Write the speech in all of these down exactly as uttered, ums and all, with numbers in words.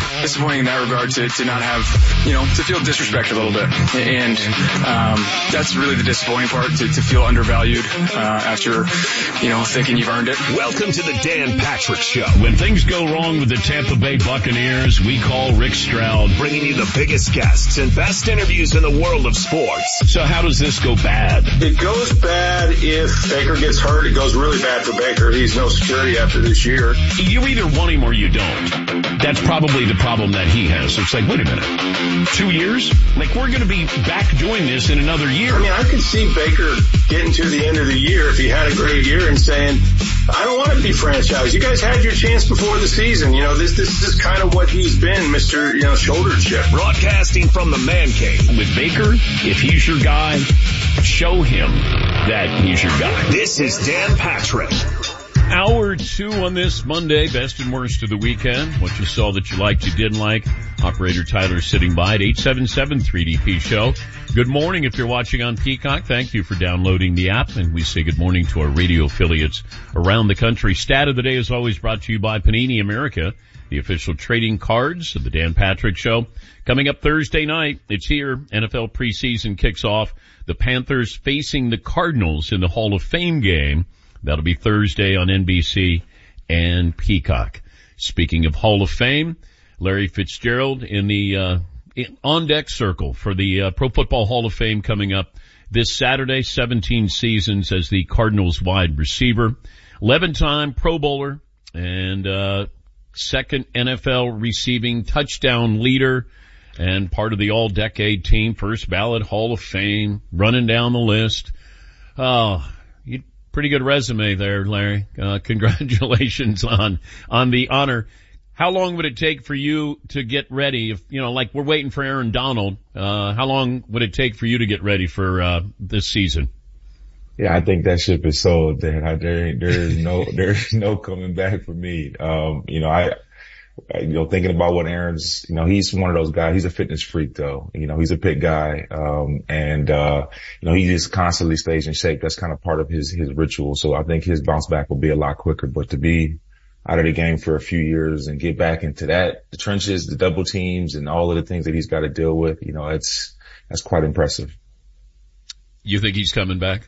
disappointing in that regard to, to not have, you know, to feel disrespected a little bit. And um, that's really the disappointing part, to, to feel undervalued uh, after, you know, thinking you've earned it. Welcome to the Dan Patrick Show. When things go wrong with the Tampa Bay Buccaneers, we call Rick Stroud, bringing you the biggest guests and best interviews in the world of sports. So how does this go bad? It goes bad if Baker gets hurt. It goes really bad for Baker. He's no security after this year. You either want him or you don't. That's probably the problem that he has. It's like, wait a minute, two years? Like, we're going to be back doing this in another year. I mean, I could see Baker getting to the end of the year if he had a great year and saying, I don't want to be franchised. You guys had your chance before the season. You know, this this is kind of what he's been, Mister You know, shoulder chip. Broadcasting from the man cave with Baker. If he's your guy, show him that he's your guy. This is Dan Patrick. Hour two on this Monday, best and worst of the weekend. What you saw that you liked, you didn't like. Operator Tyler sitting by at eight seven seven three D P show. Good morning if you're watching on Peacock. Thank you for downloading the app, and we say good morning to our radio affiliates around the country. Stat of the day is always brought to you by Panini America, the official trading cards of the Dan Patrick Show. Coming up Thursday night, it's here. N F L preseason kicks off. The Panthers facing the Cardinals in the Hall of Fame game. That'll be Thursday on N B C and Peacock. Speaking of Hall of Fame, Larry Fitzgerald in the uh on-deck circle for the uh, Pro Football Hall of Fame coming up this Saturday. seventeen seasons as the Cardinals wide receiver, eleven-time Pro Bowler, and uh second N F L receiving touchdown leader, and part of the all-decade team, first ballot Hall of Fame, running down the list. Oh, you pretty good resume there, Larry. Uh, congratulations on, on the honor. How long would it take for you to get ready? If, you know, like we're waiting for Aaron Donald, uh, how long would it take for you to get ready for, uh, this season? Yeah, I think that ship is sold. There, there, there is no, there's no coming back for me. Um, you know, I, I, you know, thinking about what Aaron's, you know, he's one of those guys. He's a fitness freak though. You know, he's a big guy. Um, and, uh, you know, he just constantly stays in shape. That's kind of part of his, his ritual. So I think his bounce back will be a lot quicker, but to be out of the game for a few years and get back into that, the trenches, the double teams and all of the things that he's got to deal with, you know, it's, that's quite impressive. You think he's coming back?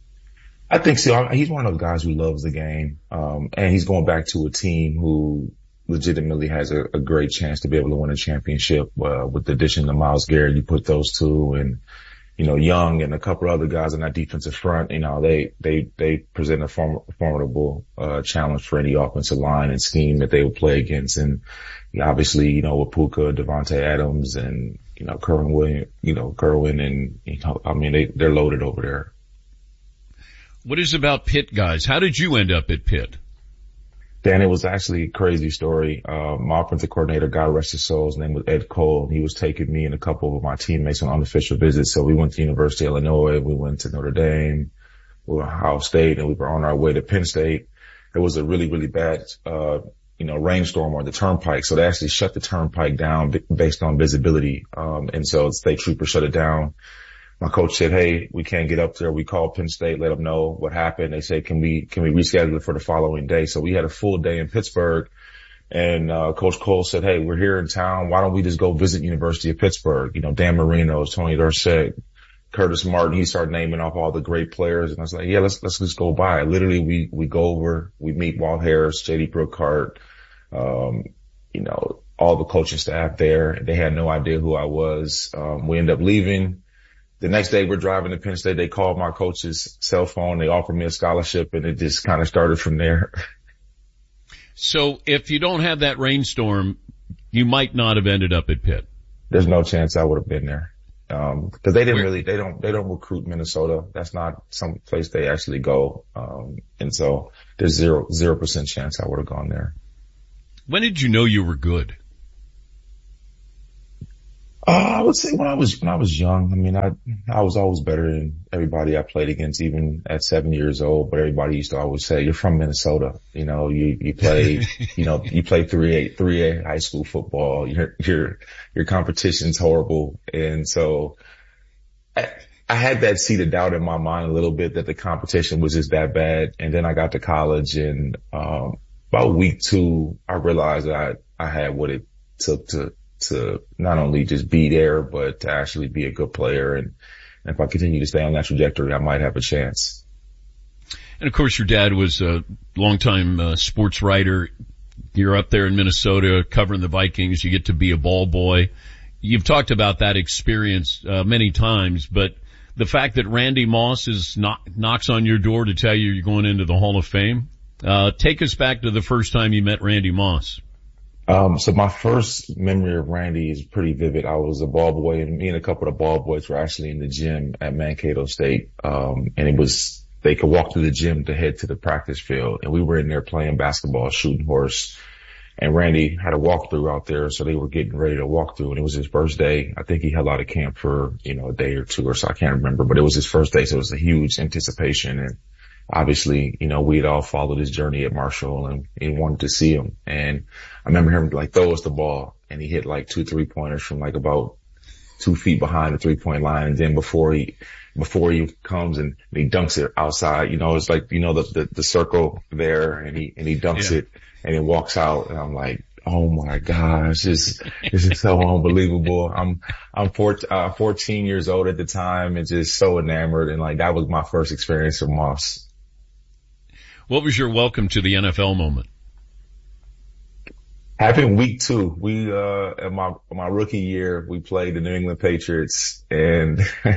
I think so. He's one of those guys who loves the game. Um, and he's going back to a team who legitimately has a, a great chance to be able to win a championship. Uh, with the addition of Myles Garrett, you put those two and, you know, Young and a couple of other guys on that defensive front, you know, they, they, they present a form, formidable, uh, challenge for any offensive line and scheme that they would play against. And you know, obviously, you know, with Puka, Devontae Adams and, you know, Kerwin Williams, you know, Kerwin and, you know, I mean, they, they're loaded over there. What is about Pitt, guys? How did you end up at Pitt? Dan, it was actually a crazy story. Uh, my offensive coordinator, God rest his soul, his name was Ed Cole. He was taking me and a couple of my teammates on unofficial visits. So we went to University of Illinois, we went to Notre Dame, we were at Ohio State, and we were on our way to Penn State. It was a really, really bad, uh, you know, rainstorm on the turnpike. So they actually shut the turnpike down based on visibility. Um, and so state troopers shut it down. My coach said, hey, we can't get up there. We called Penn State, let them know what happened. They said, can we, can we reschedule it for the following day? So we had a full day in Pittsburgh, and, uh, Coach Cole said, hey, we're here in town. Why don't we just go visit University of Pittsburgh? You know, Dan Marino, Tony Dorsett, Curtis Martin. He started naming off all the great players. And I was like, yeah, let's, let's just go by. Literally, we, we go over, we meet Walt Harris, J D Brookhart, um, you know, all the coaching staff there. They had no idea who I was. Um, we ended up leaving. The next day we're driving to Penn State. They called my coach's cell phone. They offered me a scholarship, and it just kind of started from there. So if you don't have that rainstorm, you might not have ended up at Pitt. There's no chance I would have been there. Um, cause they didn't Where? really, they don't, they don't recruit Minnesota. That's not some place they actually go. Um, and so there's zero, zero percent chance I would have gone there. When did you know you were good? Uh, I would say when I was, when I was young. I mean, I, I was always better than everybody I played against, even at seven years old. But everybody used to always say, you're from Minnesota. You know, you, you play, you know, you play three A, three A high school football. Your, your, your competition's horrible. And so I, I had that seed of doubt in my mind a little bit that the competition was just that bad. And then I got to college, and, um, about week two, I realized that I, I had what it, took to, to not only just be there, but to actually be a good player. And, and if I continue to stay on that trajectory, I might have a chance. And of course, your dad was a longtime uh, sports writer. You're up there in Minnesota covering the Vikings. You get to be a ball boy. You've talked about that experience uh, many times, but the fact that Randy Moss is knock, knocks on your door to tell you you're going into the Hall of Fame. Uh, take us back to the first time you met Randy Moss. Um, so my first memory of Randy is pretty vivid. I was a ball boy, and me and a couple of the ball boys were actually in the gym at Mankato State. Um, and it was, they could walk through the gym to head to the practice field, and we were in there playing basketball, shooting horse. And Randy had a walkthrough out there, so they were getting ready to walk through, and it was his first day. I think he held out of camp for, you know, a day or two or so. I can't remember, but it was his first day, so it was a huge anticipation. And obviously, you know, we'd all followed his journey at Marshall and, and wanted to see him. And I remember him like throw us the ball, and he hit like two three pointers from like about two feet behind the three point line. And then before he, before he comes and, and he dunks it outside, you know, it's like, you know, the, the, the circle there, and he, and he dunks yeah. it. And then walks out, and I'm like, oh my gosh, this, this is so unbelievable. I'm, I'm four, uh, fourteen years old at the time, and just so enamored. And like, that was my first experience with Moss. What was your welcome to the N F L moment? Happened week two. We, uh, at my, my rookie year, we played the New England Patriots, and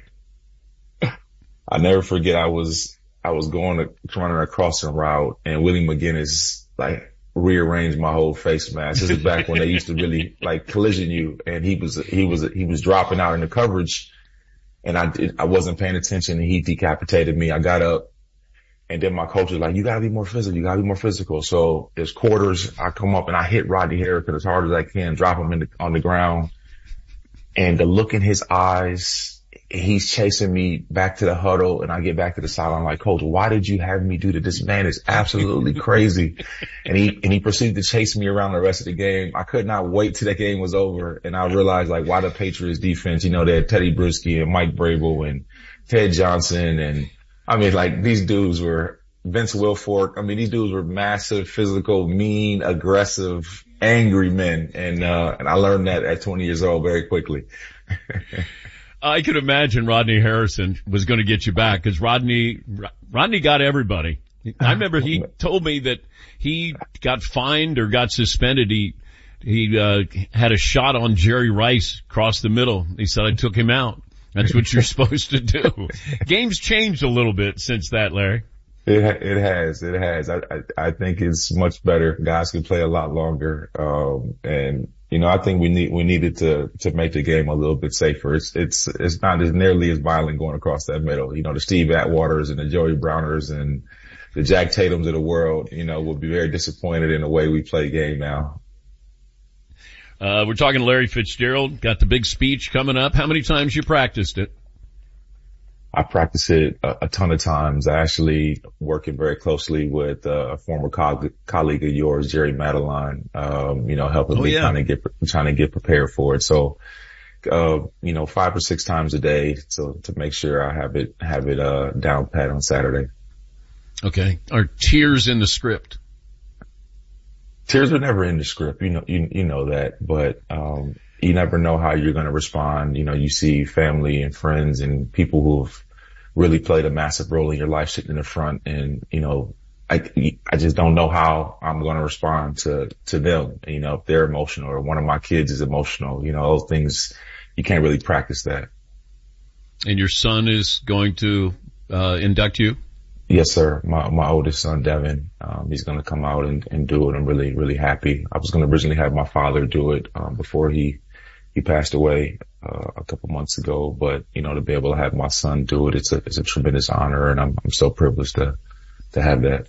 I never forget, I was, I was going to, running a crossing route, and Willie McGinnis, like, rearranged my whole face mask. This is back when they used to really like collision you, and he was, he was, he was dropping out in the coverage, and I did, I wasn't paying attention, and he decapitated me. I got up, and then my coach was like, you gotta be more physical, you gotta be more physical. So there's quarters, I come up and I hit Rodney Harrison as hard as I can, drop him in the, on the ground, and the look in his eyes, he's chasing me back to the huddle, and I get back to the sideline like, Coach, why did you have me do that? This man is absolutely crazy. And he, and he proceeded to chase me around the rest of the game. I could not wait till the game was over, and I realized like why the Patriots defense, you know, they had Teddy Bruschi and Mike Vrabel and Ted Johnson, and I mean, like, these dudes were Vince Wilfork. I mean, these dudes were massive, physical, mean, aggressive, angry men. And, uh, and I learned that at twenty years old very quickly. I could imagine Rodney Harrison was going to get you back, because Rodney, Rodney got everybody. I remember he told me that he got fined or got suspended. He, he, uh, had a shot on Jerry Rice across the middle. He said, I took him out. That's what you're supposed to do. Game's changed a little bit since that, Larry. It, it has, it has. I, I, I think it's much better. Guys can play a lot longer. Um, and, you know, I think we need, we needed to, to make the game a little bit safer. It's, it's, it's not as nearly as violent going across that middle. You know, the Steve Atwaters and the Joey Browners and the Jack Tatums of the world, you know, will be very disappointed in the way we play game now. Uh, we're talking to Larry Fitzgerald. Got the big speech coming up. How many times you practiced it? I practice it a, a ton of times. I actually working very closely with uh, a former co- colleague of yours, Jerry Madeline, um, you know, helping oh, me yeah. kind of get, trying to get prepared for it. So, uh, you know, five or six times a day to, to make sure I have it, have it, uh, down pat on Saturday. Okay. Are tears in the script? Tears were never in the script. You know, you, you know that, but, um, you never know how you're going to respond. You know, you see family and friends and people who've really played a massive role in your life sitting in the front, and, you know, I, I just don't know how I'm going to respond to, to them. You know, if they're emotional or one of my kids is emotional, you know, those things, you can't really practice that. And your son is going to, uh, induct you? Yes, sir. My, my oldest son, Devin, um, he's going to come out and, and do it. I'm really, really happy. I was going to originally have my father do it, um, before he, he passed away, uh, a couple months ago, but, you know, to be able to have my son do it, it's a, it's a tremendous honor, and I'm, I'm so privileged to, to have that.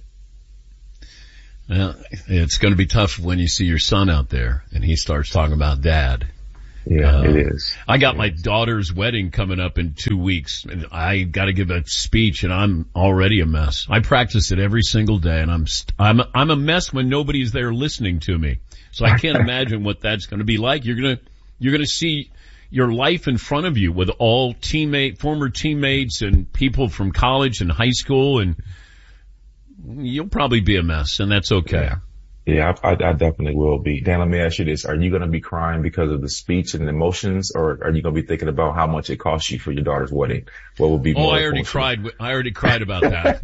Well, it's going to be tough when you see your son out there and he starts talking about dad. Yeah, uh, it is. I got it my is. daughter's wedding coming up in two weeks, and I got to give a speech, and I'm already a mess. I practice it every single day, and I'm st- I'm I'm a mess when nobody's there listening to me. So I can't imagine what that's going to be like. You're gonna you're gonna see your life in front of you with all teammate, former teammates, and people from college and high school, and you'll probably be a mess, and that's okay. Yeah. Yeah, I, I definitely will be. Dan, let me ask you this. Are you going to be crying because of the speech and emotions, or are you going to be thinking about how much it cost you for your daughter's wedding? What would be oh, more I already emotional? cried. I already cried about that.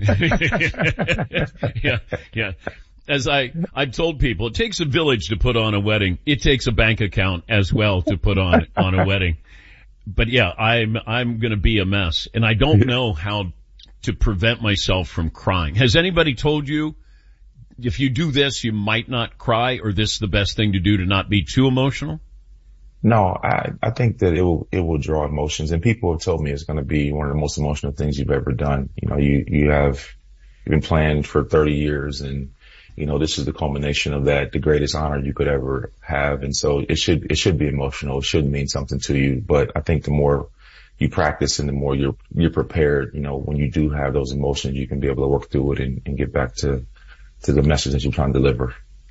yeah, yeah. As I, I've told people, it takes a village to put on a wedding. It takes a bank account as well to put on, on a wedding. But yeah, I'm, I'm going to be a mess, and I don't know how to prevent myself from crying. Has anybody told you, if you do this, you might not cry, or this is the best thing to do to not be too emotional? No, I, I think that it will, it will draw emotions, and people have told me it's going to be one of the most emotional things you've ever done. You know, you, you have you've been playing for thirty years, and, you know, this is the culmination of that, the greatest honor you could ever have. And so it should, it should be emotional. It should mean something to you. But I think the more you practice and the more you're, you're prepared, you know, when you do have those emotions, you can be able to work through it and, and get back to, to the message that you're trying to deliver.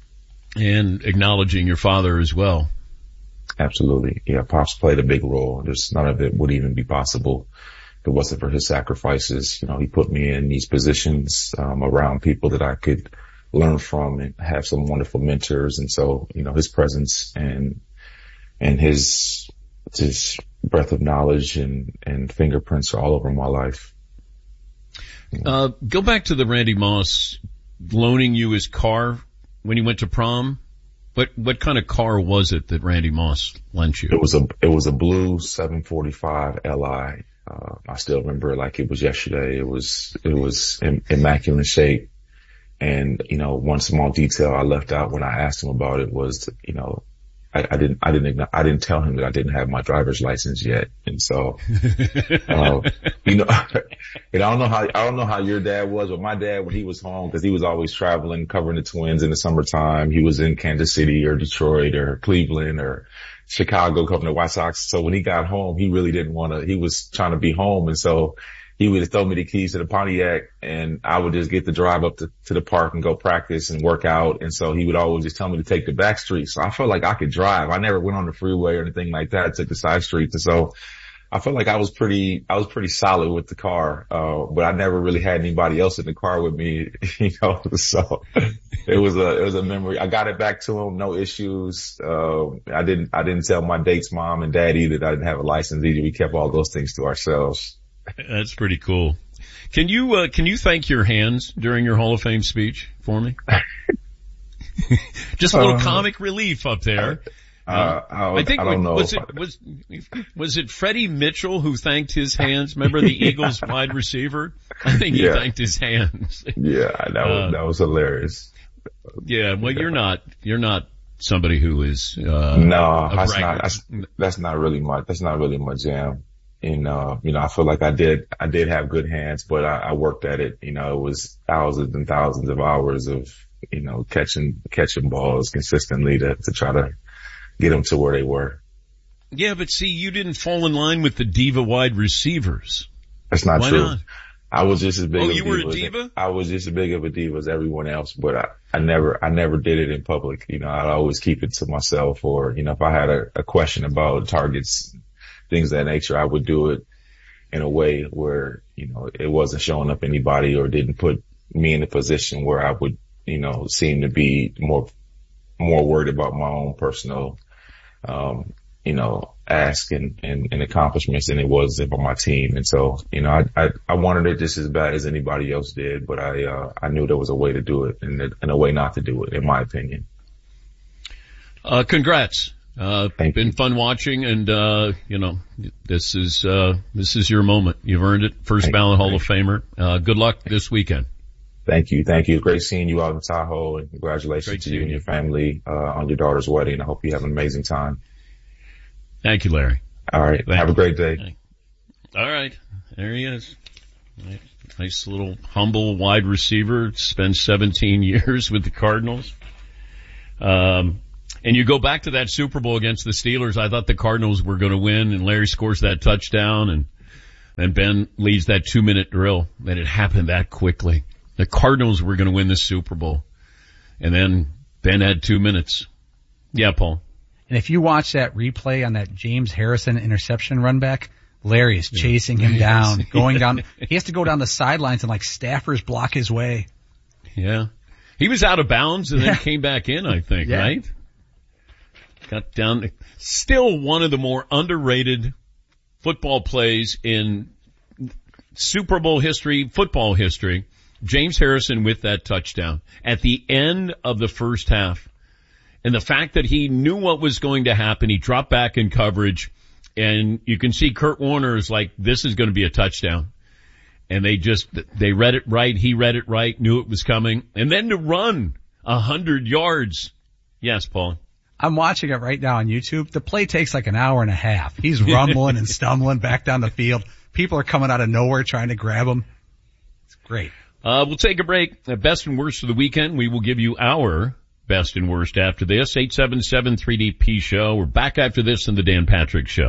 And acknowledging your father as well. Absolutely. Yeah. Pops played a big role. There's none of it would even be possible if it wasn't for his sacrifices. You know, he put me in these positions, um, around people that I could learn from and have some wonderful mentors. And so, you know, his presence and, and his, his breadth of knowledge and, and fingerprints are all over my life. You know? Uh, go back to the Randy Moss loaning you his car when you went to prom. What, what kind of car was it that Randy Moss lent you? It was a, it was a blue seven forty-five L I. Uh, I still remember it like it was yesterday. It was, it was in immaculate shape. And, you know, one small detail I left out when I asked him about it was, you know, I, I didn't, I didn't, I didn't tell him that I didn't have my driver's license yet. And so, uh, you know, and I don't know how, I don't know how your dad was, but my dad, when he was home, cause he was always traveling, covering the Twins in the summertime. He was in Kansas City or Detroit or Cleveland or Chicago covering the White Sox. So when he got home, he really didn't want to, he was trying to be home. And so he would throw me the keys to the Pontiac, and I would just get to drive up to, to the park and go practice and work out. And so he would always just tell me to take the back streets. So I felt like I could drive. I never went on the freeway or anything like that. I took the side streets. And so I felt like I was pretty, I was pretty solid with the car. Uh, but I never really had anybody else in the car with me, you know, so it was a, it was a memory. I got it back to him. No issues. Uh, I didn't, I didn't tell my date's mom and dad either that I didn't have a license either. We kept all those things to ourselves. That's pretty cool. Can you, uh, can you thank your hands during your Hall of Fame speech for me? Just a little uh, comic relief up there. Uh, uh, I, I think, I don't know. was it, was, was it Freddie Mitchell who thanked his hands? Remember the Eagles wide receiver? I think he yeah. thanked his hands. Yeah, that was, uh, that was hilarious. Yeah, well, you're not, you're not somebody who is, uh, no, that's not, that's, that's not really my, that's not really my jam. And, uh, you know, I feel like I did, I did have good hands, but I, I worked at it. You know, it was thousands and thousands of hours of, you know, catching, catching balls consistently to, to try to get them to where they were. Yeah, but see, you didn't fall in line with the diva wide receivers. That's not Why true. Not? I was just as big oh, of a you diva. were a diva? I was just as big of a diva as everyone else, but I, I never, I never did it in public. You know, I'd always keep it to myself, or, you know, if I had a, a question about targets, things of that nature, I would do it in a way where, you know, it wasn't showing up anybody or didn't put me in a position where I would, you know, seem to be more, more worried about my own personal, um, you know, ask and, and, and accomplishments than it was for my team. And so, you know, I, I, I wanted it just as bad as anybody else did, but I, uh, I knew there was a way to do it and, and a way not to do it, in my opinion. Uh, congrats. Uh, Thank been you. fun watching, and, uh, you know, this is, uh, this is your moment. You've earned it. First Thank ballot you. Hall of Famer. Uh, good luck this weekend. Thank you. Thank you. Great seeing you out in Tahoe, and congratulations Great to you and seeing your you. family, uh, on your daughter's wedding. I hope you have an amazing time. Thank you, Larry. All right. Thank have you. a great day. All right. There he is. Nice little humble wide receiver. Spent seventeen years with the Cardinals. Um, and you go back to that Super Bowl against the Steelers. I thought the Cardinals were going to win, and Larry scores that touchdown, and and Ben leads that two minute drill. That it happened that quickly. The Cardinals were going to win the Super Bowl, and then Ben had two minutes. Yeah, Paul. And if you watch that replay on that James Harrison interception run back, Larry is chasing him down, going down. He has to go down the sidelines and like staffers block his way. Yeah. He was out of bounds and then yeah. came back in, I think, yeah. right? Got down. Still one of the more underrated football plays in Super Bowl history, football history. James Harrison with that touchdown at the end of the first half. And the fact that he knew what was going to happen, he dropped back in coverage, and you can see Kurt Warner is like, this is going to be a touchdown. And they just, they read it right, he read it right, knew it was coming. And then to run a hundred yards. Yes, Paul. I'm watching it right now on YouTube. The play takes like an hour and a half. He's rumbling and stumbling back down the field. People are coming out of nowhere trying to grab him. It's great. Uh, we'll take a break. Uh, best and worst of the weekend. We will give you our best and worst after this. eight seven seven three D P show. We're back after this in the Dan Patrick Show.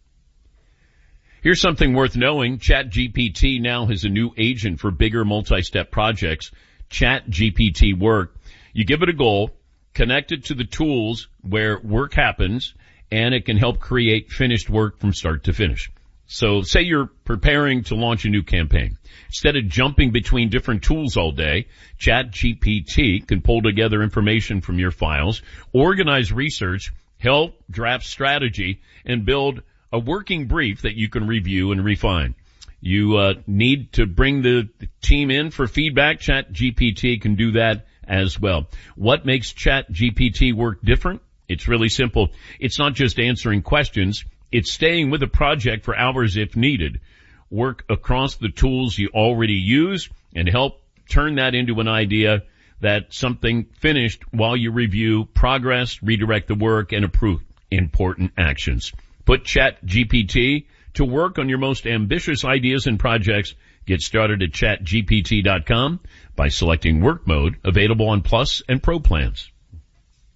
Here's something worth knowing. ChatGPT now has a new agent for bigger multi-step projects. ChatGPT Work. You give it a goal, connect it to the tools where work happens, and it can help create finished work from start to finish. So say you're preparing to launch a new campaign. Instead of jumping between different tools all day, ChatGPT can pull together information from your files, organize research, help draft strategy, and build a working brief that you can review and refine. You uh, need to bring the team in for feedback. ChatGPT can do that as well. What makes ChatGPT Work different? It's really simple. It's not just answering questions. It's staying with a project for hours if needed. Work across the tools you already use and help turn that into an idea that something finished while you review progress, redirect the work, and approve important actions. Put ChatGPT to work on your most ambitious ideas and projects. Get started at chat G P T dot com by selecting work mode, available on Plus and Pro plans.